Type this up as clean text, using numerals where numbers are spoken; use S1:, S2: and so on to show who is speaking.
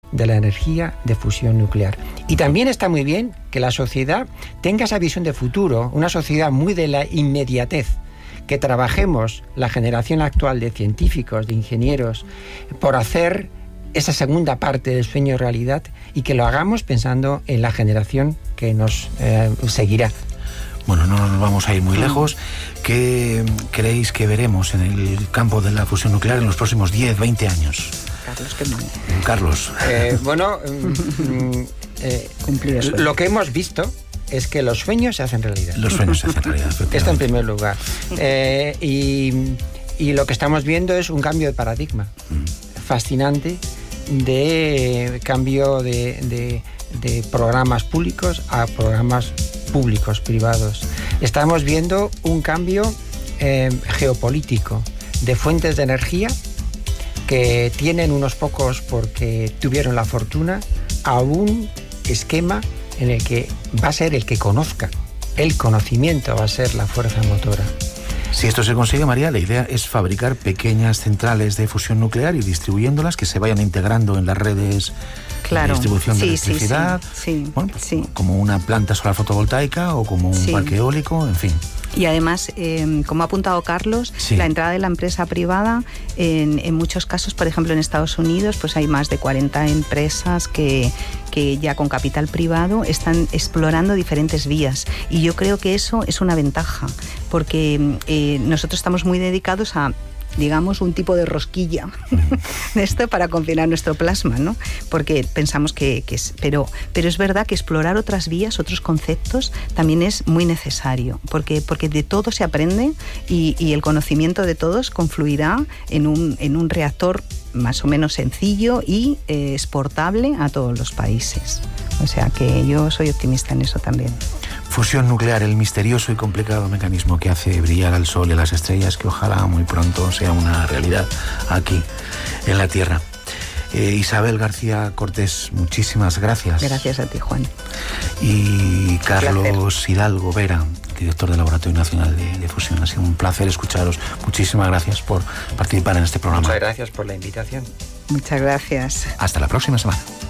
S1: de la energía de fusión nuclear. Y también está muy bien que la sociedad tenga esa visión de futuro, una sociedad muy de la inmediatez, que trabajemos la generación actual de científicos, de ingenieros, por hacer esa segunda parte del sueño realidad, y que lo hagamos pensando en la generación que nos seguirá.
S2: Bueno, no nos vamos a ir muy lejos. ¿Qué creéis que veremos en el campo de la fusión nuclear en los próximos 10, 20 años?
S3: Carlos, ¿qué manda?
S2: Carlos.
S1: Lo que hemos visto es que los sueños se hacen realidad.
S2: Los sueños se hacen realidad.
S1: Esto en primer lugar. Y lo que estamos viendo es un cambio de paradigma fascinante, de cambio de programas públicos a programas públicos, privados. Estamos viendo un cambio geopolítico de fuentes de energía que tienen unos pocos porque tuvieron la fortuna, a un esquema en el que va a ser el que conozca. El conocimiento va a ser la fuerza motora.
S2: Si esto se consigue, María, la idea es fabricar pequeñas centrales de fusión nuclear y distribuyéndolas, que se vayan integrando en las redes de distribución de electricidad. Como una planta solar fotovoltaica o como un parque eólico, en fin.
S3: Y además, como ha apuntado Carlos, la entrada de la empresa privada, en muchos casos, por ejemplo en Estados Unidos, pues hay más de 40 empresas que ya con capital privado están explorando diferentes vías. Y yo creo que eso es una ventaja, porque nosotros estamos muy dedicados a, digamos, un tipo de rosquilla de esto para confinar nuestro plasma, ¿no? Porque pensamos que es... Pero es verdad que explorar otras vías, otros conceptos, también es muy necesario, porque de todo se aprende y el conocimiento de todos confluirá en un reactor más o menos sencillo y exportable a todos los países. O sea que yo soy optimista en eso también.
S2: Fusión nuclear, el misterioso y complicado mecanismo que hace brillar al Sol y a las estrellas, que ojalá muy pronto sea una realidad aquí en la Tierra. Isabel García Cortés, muchísimas gracias.
S3: Gracias a ti, Juan.
S2: Y Carlos Hidalgo Vera, director del Laboratorio Nacional de Fusión. Ha sido un placer escucharos. Muchísimas gracias por participar en este programa.
S1: Muchas gracias por la invitación.
S3: Muchas gracias.
S2: Hasta la próxima semana.